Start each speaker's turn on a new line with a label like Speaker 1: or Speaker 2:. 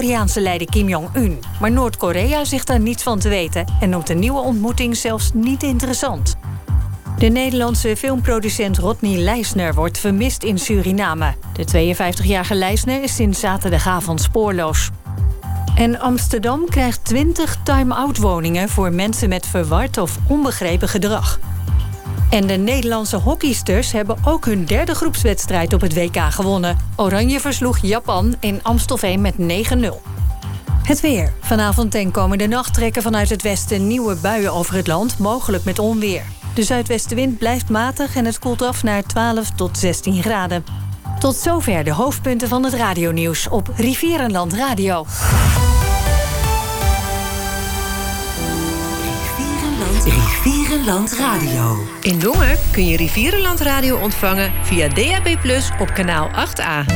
Speaker 1: Noord-Koreaanse leider Kim Jong-un. Maar Noord-Korea zegt daar niets van te weten en noemt een nieuwe ontmoeting zelfs niet interessant. De Nederlandse filmproducent Rodney Leisner wordt vermist in Suriname. De 52-jarige Leisner is sinds zaterdagavond spoorloos. En Amsterdam krijgt 20 time-out woningen voor mensen met verward of onbegrepen gedrag. En de Nederlandse hockeysters hebben ook hun derde groepswedstrijd op het WK gewonnen. Oranje versloeg Japan in Amstelveen met 9-0. Het weer. Vanavond en komende nacht trekken vanuit het westen nieuwe buien over het land, mogelijk met onweer. De zuidwestenwind blijft matig en het koelt af naar 12 tot 16 graden. Tot zover de hoofdpunten van het radionieuws op Rivierenland Radio.
Speaker 2: Rivierenland Radio.
Speaker 3: In Dongen kun je Rivierenland Radio ontvangen via DAB+ op kanaal 8A.